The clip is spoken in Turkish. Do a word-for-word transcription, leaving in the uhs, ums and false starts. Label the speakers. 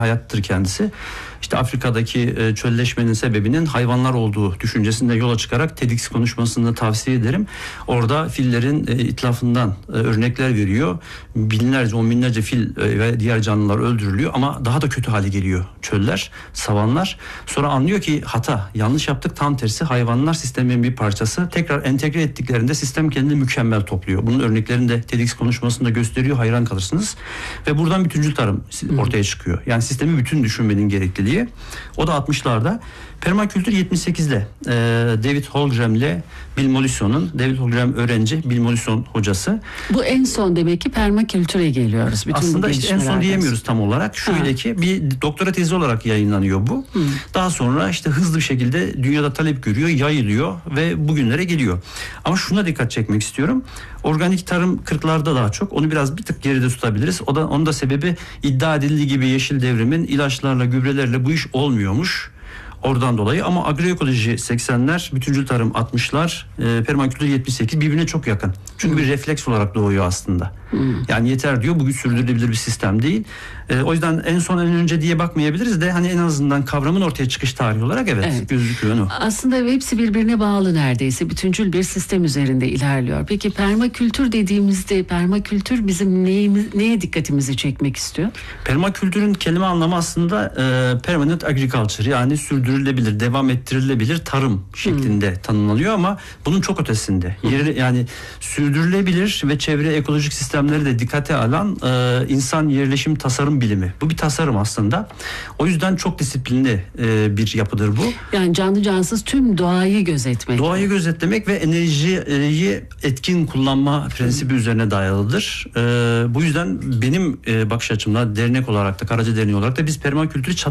Speaker 1: hayattır kendisi. İşte Afrika'daki çölleşmenin sebebinin hayvanlar olduğu düşüncesinde yola çıkarak TEDx konuşmasını tavsiye ederim. Orada fillerin itlafından örnekler veriyor. Binlerce, on binlerce fil ve diğer canlılar öldürülüyor ama daha da kötü hale geliyor çöller, savanlar. Sonra anlıyor ki hata, yanlış yaptık, tam tersi hayvanlar sistemin bir parçası. Tekrar entegre ettiklerinde sistem kendini mükemmel topluyor. Bunun örneklerini de TEDx konuşmasında gösteriyor, hayran kalırsınız. Ve buradan bütüncül tarım ortaya çıkıyor. Yani sistemi bütün düşünmenin gerekliliği. O da altmışlarda. Permakültür yetmiş sekizde e, David Holmgren'le Bill Mollison'un, David Holmgren öğrenci, Bill Mollison hocası.
Speaker 2: Bu en son demek ki permakültüre geliyoruz. Bütün
Speaker 1: aslında işte en son diyemiyoruz tam olarak. Şöyle ha. ki bir doktora tezi olarak yayınlanıyor bu. Hmm. Daha sonra işte hızlı bir şekilde dünyada talep görüyor, yayılıyor ve bugünlere geliyor. Ama şuna dikkat çekmek istiyorum. Organik tarım kırklarda daha çok. Onu biraz bir tık geride tutabiliriz. O da onun da sebebi iddia edildiği gibi yeşil devrimin ilaçlarla, gübrelerle bu iş olmuyormuş. Oradan dolayı ama agroekoloji seksenler, bütüncül tarım altmışlar, e, permakültür yetmiş sekiz birbirine çok yakın. Çünkü hmm. bir refleks olarak doğuyor aslında. Hmm. Yani yeter diyor, bu sürdürülebilir bir sistem değil. E, o yüzden en son en önce diye bakmayabiliriz de hani en azından kavramın ortaya çıkış tarihi olarak evet, evet. gözüküyor o.
Speaker 2: Aslında hepsi birbirine bağlı neredeyse. Bütüncül bir sistem üzerinde ilerliyor. Peki permakültür dediğimizde permakültür bizim neyimiz, neye dikkatimizi çekmek istiyor?
Speaker 1: Permakültürün kelime anlamı aslında e, permanent agriculture, yani sürdürülebilir, devam ettirilebilir tarım şeklinde hmm. tanımlanıyor ama bunun çok ötesinde. Hmm. Yeri, yani sürdürülebilir ve çevre ekolojik sistemleri de dikkate alan e, insan yerleşim tasarım bilimi. Bu bir tasarım aslında. O yüzden çok disiplinli e, bir yapıdır bu.
Speaker 2: Yani canlı cansız tüm doğayı gözetmek.
Speaker 1: Doğayı gözetlemek ve enerjiyi etkin kullanma prensibi hmm. üzerine dayalıdır. E, bu yüzden benim e, bakış açımdan dernek olarak da, Karaca Derneği olarak da biz permakültürü